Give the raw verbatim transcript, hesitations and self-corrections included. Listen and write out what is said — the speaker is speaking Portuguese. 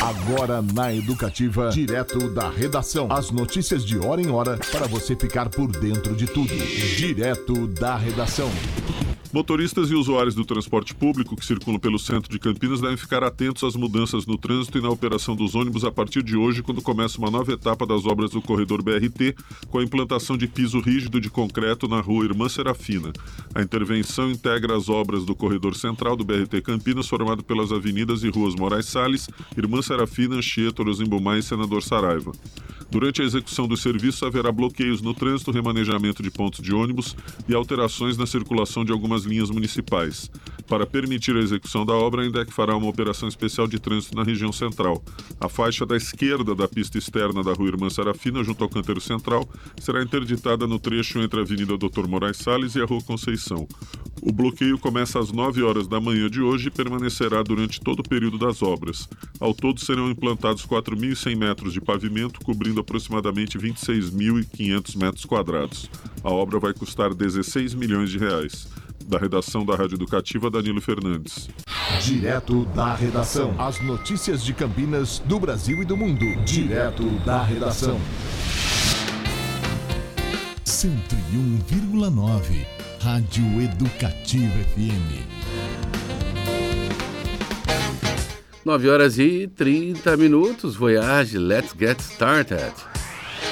Agora na Educativa, direto da redação. As notícias de hora em hora para você ficar por dentro de tudo. Direto da redação. Motoristas e usuários do transporte público que circulam pelo centro de Campinas devem ficar atentos às mudanças no trânsito e na operação dos ônibus a partir de hoje, quando começa uma nova etapa das obras do corredor B R T, com a implantação de piso rígido de concreto na rua Irmã Serafina. A intervenção integra as obras do corredor central do B R T Campinas, formado pelas avenidas e ruas Moraes Salles, Irmã Serafina, Anchieta, Orozimbumã e Senador Saraiva. Durante a execução dos serviços, haverá bloqueios no trânsito, remanejamento de pontos de ônibus e alterações na circulação de algumas linhas municipais. Para permitir a execução da obra, a INDEC fará uma operação especial de trânsito na região central. A faixa da esquerda da pista externa da rua Irmã Serafina, junto ao canteiro central, será interditada no trecho entre a Avenida doutor Moraes Salles e a Rua Conceição. O bloqueio começa às nove horas da manhã de hoje e permanecerá durante todo o período das obras. Ao todo, serão implantados quatro mil e cem metros de pavimento, cobrindo aproximadamente vinte e seis mil e quinhentos metros quadrados. A obra vai custar dezesseis milhões de reais. Da redação da Rádio Educativa, Danilo Fernandes. Direto da redação. As notícias de Campinas, do Brasil e do mundo. Direto da redação. cento e um vírgula nove. Rádio Educativa F M. nove horas e trinta minutos. Voyage, let's get started.